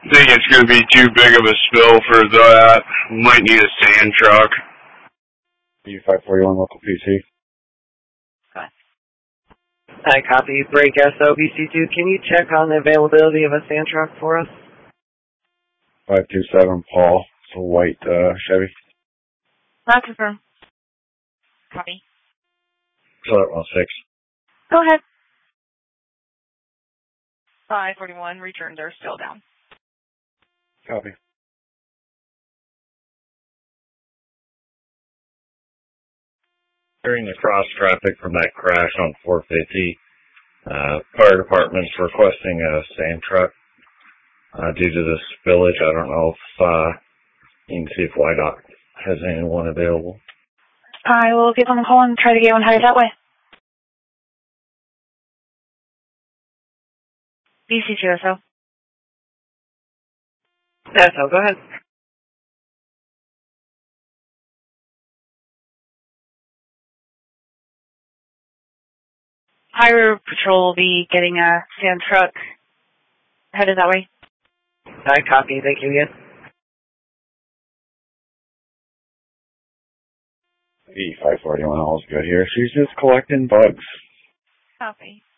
think it's going to be too big of a spill for that. We might need a sand truck. B541 local PC. Hi, copy. Break SOBC2. Can you check on the availability of a sand truck for us? 527 Paul. It's a white Chevy. Not confirmed. Copy. Killer 16. Go ahead. 541 returns are still down. Copy. During the cross traffic from that crash on 450, fire department's requesting a sand truck due to the spillage. I don't know if you can see if YDOT has anyone available. I will give them a call and try to get one hired that way. BC2SO. SO, go ahead. Highway Patrol will be getting a sand truck headed that way. Hi, copy. Thank you again. B541, all's good here. She's just collecting bugs. Copy.